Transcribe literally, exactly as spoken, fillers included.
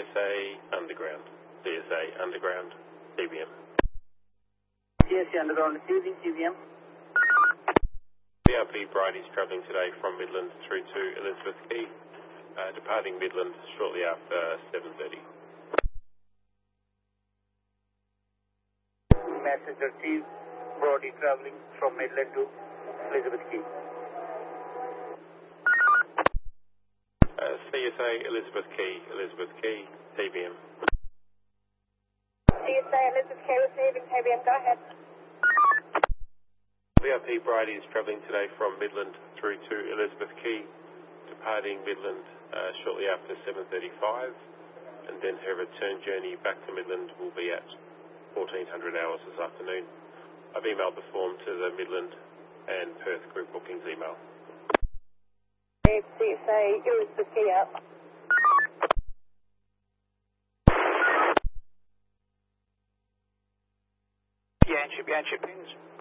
S A Underground. C S A Underground, C B M. C S A Underground, receiving C B M. B R P Bright is travelling today from Midland through to Elizabeth Quay, uh, departing Midland shortly after seven thirty. Message received. Brody travelling from Midland to Elizabeth Quay. Uh, C S A Elizabeth Quay, Elizabeth Quay, C B M. C S A Elizabeth Quay receiving K B M, go ahead. B R P Bright is travelling today from Midland through to Elizabeth Quay, departing Midland uh, shortly after seven thirty-five, and then her return journey back to Midland will be at fourteen hundred hours this afternoon. I've emailed the form to the Midland and Perth group bookings email. C S A Elizabeth Quay out. Bianchi, Bianchi, pings.